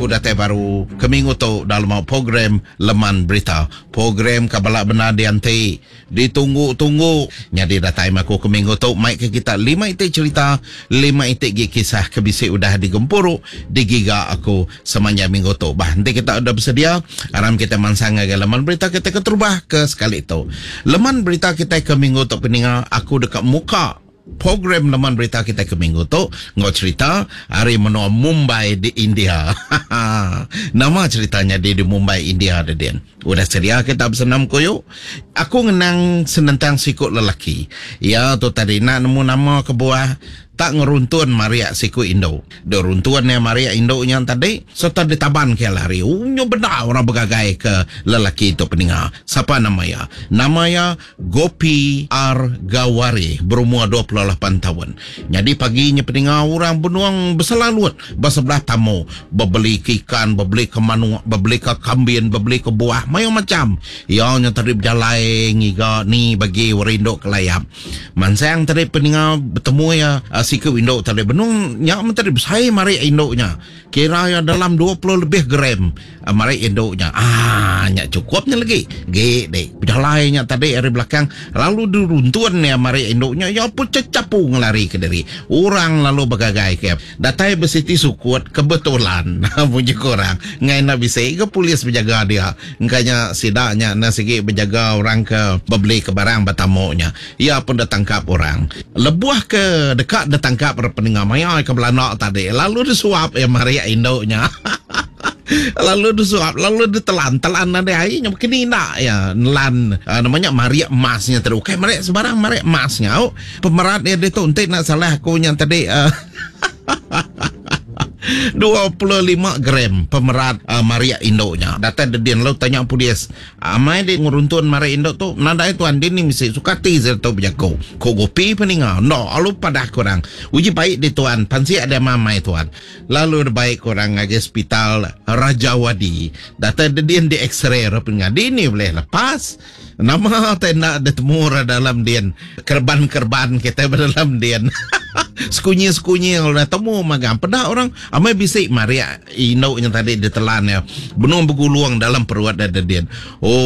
aku datai baru keminggu tu dalam program Leman Berita. Program kabalak benar dianti. Ditunggu-tunggu. Jadi datai aku keminggu tu mai ke kita 5 itik cerita, 5 itik kisah kebisik udah digempuru digiga aku semanjang minggu tu. Bah, nanti kita udah bersedia. Aram kita mansang ke Leman Berita kita keterubah ke sekali tu. Leman Berita kita ke minggu tu peninga aku dekat muka program Leman Berita kita ke minggu tu ngau cerita hari menua Mumbai di India. Nama ceritanya di Mumbai India ada den. Udah sedia kita bersenam koyo. Aku ngenang senentang sikut lelaki. Ya tu tadi nak nemu nama ke buah tak ngeruntun Maria siku Indo. Do runtuannya Maria Indo yang tadi serta ditaban ke lari. Unyo benar orang bergagai ke lelaki itu peninga. Siapa namanya? Namanya Gopi R. Gawari, berumur 28 tahun. Jadi paginya peninga orang benuang berselaluan bersebelah tamu, bebeli ke ikan, bebeli ke manu, bebeli ke kambing, bebeli ke buah, macam-macam. Yang tadi berjalan ngiga ni bagi warindo ke layap. Mansang tadi peninga bertemu ya siku Indo tadi benung nyak menteri besai mari Indo-nya. Kira ya dalam 20 lebih gram mari Indo-nya. Nyak cukupnya lagi. Ge dek. Berjalannya tadi dari belakang lalu diruntuan ya mari Indo-nya ya pun cecapu ngelari ke diri. Orang lalu bergagai ke. Datai besiti sukut kebetulan punya korang. Ngai nak bisa ke polis berjaga dia. Ngkanya sidaknya nasigi berjaga orang ke beli ke barang batamunya. Ia pun datangkap orang. Lebuah ke dekat ditangkap pendengar maya ke belanak tadi. Lalu disuap ya Maria Indo-nya. Lalu disuap, lalu ditelan ada airnya begini nak ya nelan namanya Maria emasnya tadi. Oke, Maria sebarang Maria emasnya. Oh, pemerat dia tu untuk nak salah aku yang tadi 25 gram pemerat Maria Indo-nya. Data dedian lo tanya polis. Amai dia nguruntun Maria Indo tu. Nada itu andi ni mesti sukati serta berjago. Ko Gopi peninga. No, alu pada korang. Uji baik di tuan. Pansi ada mamai tuan. Lalu baik korang ngagi hospital Rajawadi. Data dedian di X-ray peninga. Di ni boleh lepas. Nama tenda ditemu dalam dian. Kerban-kerban kita dalam dian. Sekunyi-sekunyi kalau dah temu magang pada orang amai bisik Maria Indo yang tadi ditelan ya benung berguluang dalam perut ada dia. Oh